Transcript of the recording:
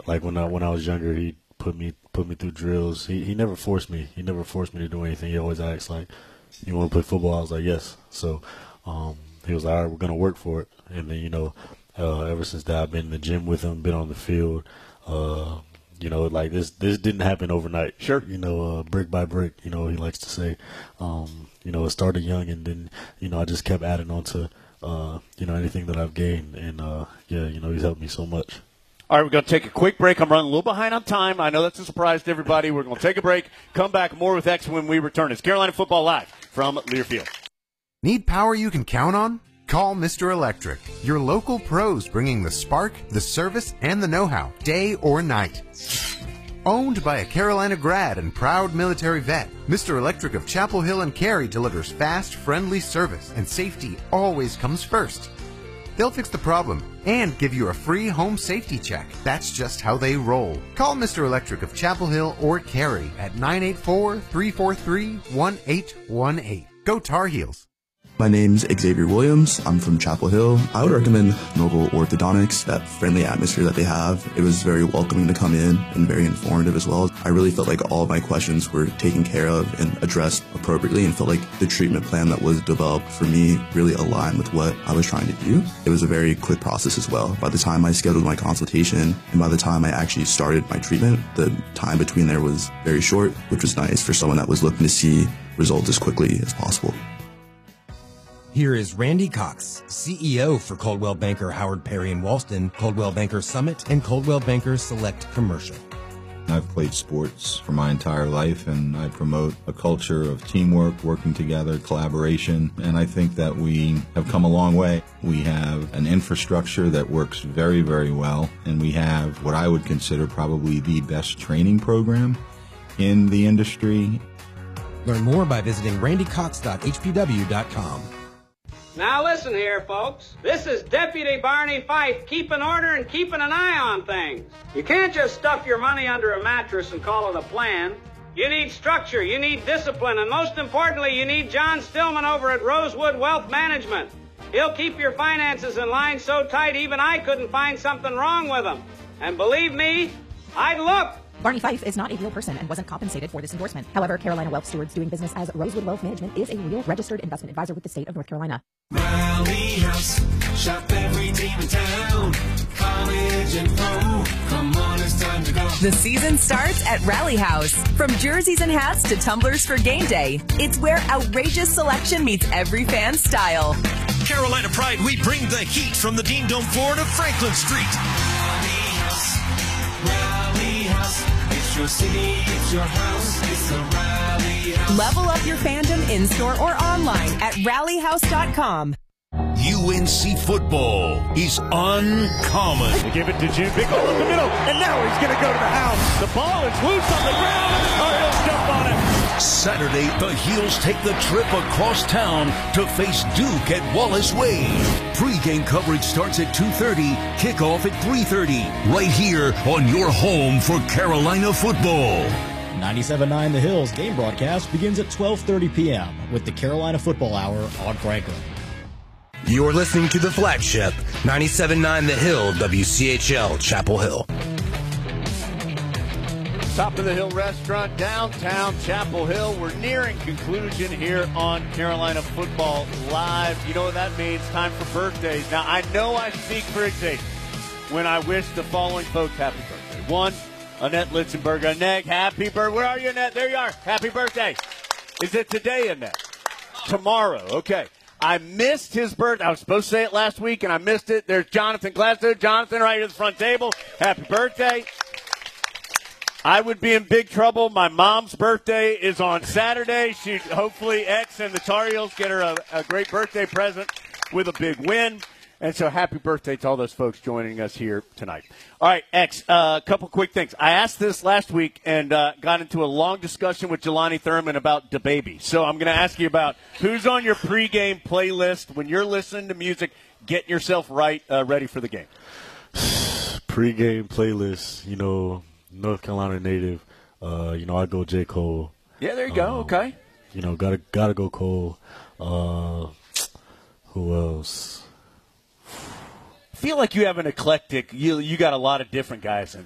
Like when I was younger, he put me through drills. He never forced me. He never forced me to do anything. He always asked, like, "You want to play football?" I was like, "Yes." So he was like, "All right, we're gonna work for it." And then ever since that, I've been in the gym with him, been on the field. Like this didn't happen overnight. Sure. Brick by brick. He likes to say. It started young, and then I just kept adding on to anything that I've gained, and he's helped me so much. All right, we're going to take a quick break. I'm running a little behind on time. I know that's a surprise to everybody. We're going to take a break, come back, more with X when we return. It's Carolina Football Live from Learfield. Need power you can count on? Call Mr. Electric, your local pros bringing the spark, the service, and the know-how, day or night. Owned by a Carolina grad and proud military vet, Mr. Electric of Chapel Hill and Cary delivers fast, friendly service, and safety always comes first. They'll fix the problem and give you a free home safety check. That's just how they roll. Call Mr. Electric of Chapel Hill or Cary at 984-343-1818. Go Tar Heels. My name's Xavier Williams. I'm from Chapel Hill. I would recommend Noble Orthodontics, that friendly atmosphere that they have. It was very welcoming to come in and very informative as well. I really felt like all of my questions were taken care of and addressed appropriately, and felt like the treatment plan that was developed for me really aligned with what I was trying to do. It was a very quick process as well. By the time I scheduled my consultation and by the time I actually started my treatment, the time between there was very short, which was nice for someone that was looking to see results as quickly as possible. Here is Randy Cox, CEO for Coldwell Banker Howard Perry and Walston, Coldwell Banker Summit, and Coldwell Banker Select Commercial. I've played sports for my entire life, and I promote a culture of teamwork, working together, collaboration, and I think that we have come a long way. We have an infrastructure that works very, very well, and we have what I would consider probably the best training program in the industry. Learn more by visiting randycox.hpw.com. Now listen here, folks. This is Deputy Barney Fife keeping order and keeping an eye on things. You can't just stuff your money under a mattress and call it a plan. You need structure, you need discipline, and most importantly, you need John Stillman over at Rosewood Wealth Management. He'll keep your finances in line so tight even I couldn't find something wrong with them. And believe me, I'd look. Barney Fife is not a real person and wasn't compensated for this endorsement. However, Carolina Wealth Stewards doing business as Rosewood Wealth Management is a real registered investment advisor with the state of North Carolina. Rally House, shop every team in town. College and pro, come on, it's time to go. The season starts at Rally House. From jerseys and hats to tumblers for game day, it's where outrageous selection meets every fan's style. Carolina Pride, we bring the heat from the Dean Dome floor to Franklin Street. Rally House, it's your city, it's your house, it's the Rally House. Level up your fandom in-store or online at rallyhouse.com. UNC football is uncommon. They give it to Jim Big over the middle, and now he's going to go to the house. The ball is loose on the ground, and the Cardinals jump on it. Saturday, the Heels take the trip across town to face Duke at Wallace Wade. Pre-game coverage starts at 2:30, kickoff at 3:30, right here on your home for Carolina football. 97.9 The Hills game broadcast begins at 12:30 p.m. with the Carolina Football Hour on Franklin. You're listening to the flagship, 97.9 The Hill, WCHL, Chapel Hill. Top of the Hill Restaurant, downtown Chapel Hill. We're nearing conclusion here on Carolina Football Live. You know what that means? Time for birthdays. Now, I know I speak for Xavier when I wish the following folks happy birthday. One, Annette Litzenberg. Annette, happy birthday. Where are you, Annette? There you are. Happy birthday. Is it today, Annette? Tomorrow. Okay. I missed his birthday. I was supposed to say it last week, and I missed it. There's Jonathan Glasser. Jonathan, right here at the front table. Happy birthday. I would be in big trouble. My mom's birthday is on Saturday. She hopefully X and the Tar Heels get her a great birthday present with a big win. And so happy birthday to all those folks joining us here tonight. All right, X, a couple quick things. I asked this last week and got into a long discussion with Jelani Thurman about DaBaby. So I'm going to ask you about who's on your pregame playlist when you're listening to music, getting yourself ready for the game. Pregame playlist, North Carolina native. I go J. Cole. Yeah, there you go. Okay. Gotta go Cole. Who else? I feel like you have an eclectic. You got a lot of different guys in